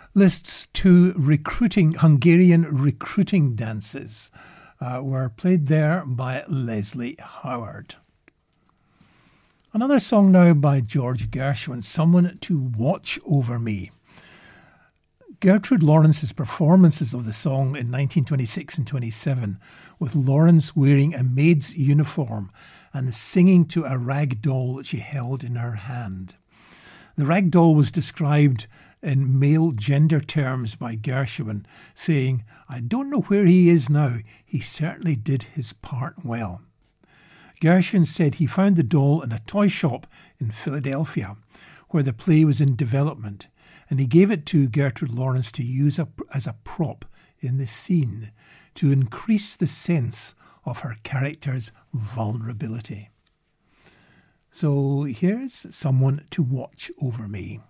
Liszt's two Hungarian recruiting dances were played there by Leslie Howard. Another song now by George Gershwin, Someone to Watch Over Me. Gertrude Lawrence's performances of the song in 1926 and 27, with Lawrence wearing a maid's uniform and singing to a rag doll that she held in her hand. The rag doll was described in male gender terms by Gershwin, saying, "I don't know where he is now. He certainly did his part well." Gershwin said he found the doll in a toy shop in Philadelphia, where the play was in development, and he gave it to Gertrude Lawrence to use as a prop in the scene to increase the sense of her character's vulnerability. So here's Someone to Watch Over Me.